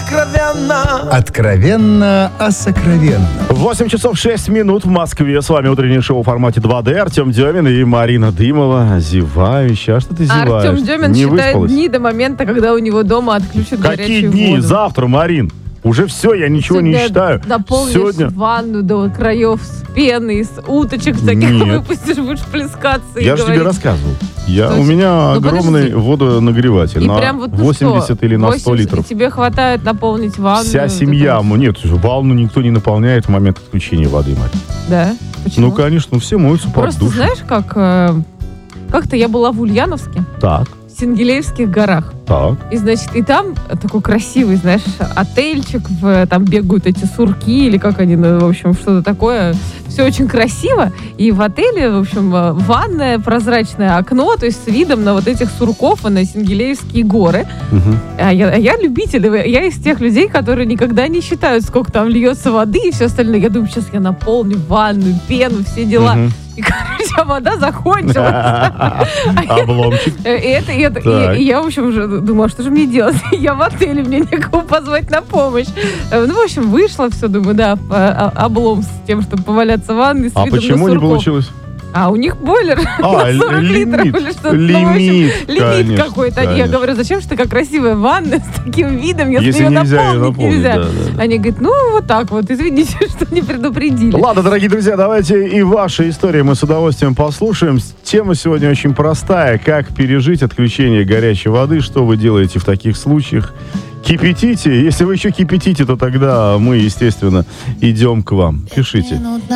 Откровенно. Откровенно о сокровенном. 8 часов 6 минут в Москве. С вами утреннее шоу в формате 2D. Артем Демин и Марина Дымова. Зевающая. А что ты зеваешь? Артем Демин Не считает выспалась? дни до момента, когда у него дома отключат Какие горячую дни? воду. Завтра, Марин. Уже все, я ничего не считаю. Наполнишь Сегодня... ванну до краев с пеной, с уточек всяких Нет. выпустишь, будешь плескаться. Я и же тебе говорить. рассказывал. То У есть- меня ну, огромный подожди. водонагреватель И на прям вот, 80 или на 100 литров. И тебе хватает наполнить ванну? Вся семья. Нет, ванну никто не наполняет в момент отключения воды, Марин. Да? Почему? Ну, конечно, все моются под Просто душем. знаешь, как-то я была в Ульяновске, Так, в Сингелеевских горах. так. И, значит, и там такой красивый, знаешь, отельчик, там бегают эти сурки, или как они, ну, в общем, что-то такое. Все очень красиво. И в отеле, в общем, ванная, прозрачное окно, то есть с видом на вот этих сурков и на Сингелеевские горы. Мгм. А я любитель, я из тех людей, которые никогда не считают, сколько там льется воды и все остальное. Я думаю, сейчас я наполню ванну, пену, все дела. Мгм. И, короче, а вода закончилась. Обломчик. Так. И я, в общем, уже думала, что же мне делать? Я в отеле, мне некого позвать на помощь. Ну, в общем, вышла, все, думаю, да, облом с тем, чтобы поваляться в ванной с А видом на почему не сурков. получилось? А у них бойлер А, на 40 литров лимит. или что-то. Лимит, Ну, в общем, лимит конечно, какой-то. Я конечно. говорю, зачем же такая красивая ванна с таким видом, если ее нельзя ее наполнить наполнить, нельзя? да, да, да. Они говорят, ну, вот так вот, извините, что не предупредили. Ладно, дорогие друзья, давайте и ваши истории мы с удовольствием послушаем. Тема сегодня очень простая. Как пережить отключение горячей воды? Что вы делаете в таких случаях? Кипятите. Если вы еще кипятите, то тогда мы, естественно, идем к вам. Пишите.